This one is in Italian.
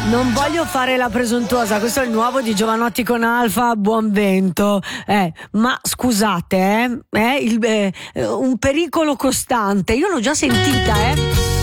Non voglio fare la presuntuosa, questo è il nuovo di Giovanotti con Alfa, buon vento. Ma scusate, un pericolo costante, io l'ho già sentita,